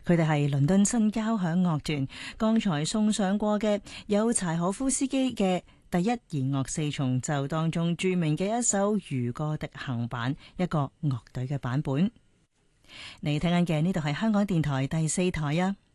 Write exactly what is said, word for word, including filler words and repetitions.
佢哋係倫敦新交響樂團，剛才送上過嘅有柴可夫斯基嘅第一弦樂四重奏當中著名嘅一首漁歌的行板，一個樂隊嘅版本。你聽緊嘅呢度係香港電台第四台啊。